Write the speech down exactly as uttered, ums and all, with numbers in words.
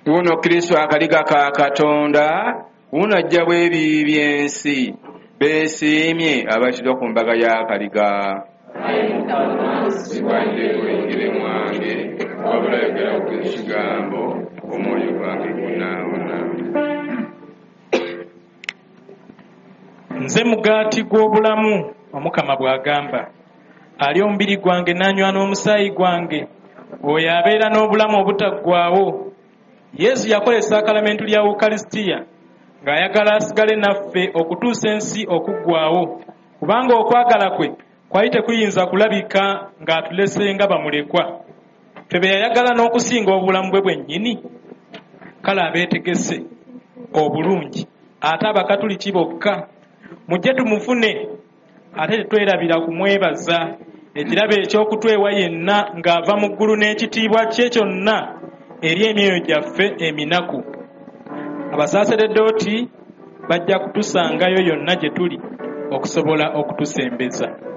Uno Kristo akaliga ka Katonda uno ajja bwebibi byensi beesiimye abashiddwa ku mbaga y'akaliga. Siwadde kuyingire mwange wabula yogera ku kigambo omwoyo gwange gunaawona. Nze mugaati gw'obulamu Omukama bw'agamba, alya omubiri gwange n'anywa n'omusaayi gwange oyo abeera n'obulamu obutaggwaawo. Yesu yakola essaakalamentu lya Ukalisitiya ng'ayagala asigale naffe okutuusa ensi okuggwaawo, kubanga okwagala kwe kwali tekuyinza kulabika ng'atulese nga bamulekwa. Ffe be yayagala n'okusinga obulamu bwe bwennyini. Kale abeetegese obulungi ate Abakatuliki bokka mujje tumufune, ate tetwerabira kumwebaza, ekirabo eky'okutwewa yenna ng'ava mu ggulu n'ekitiibwa kye kyonna eri emyoyo gyaffe eminaku. Abasaaseredooti bajja kutusangayo yonna gye tuli okusobola okutusembeza.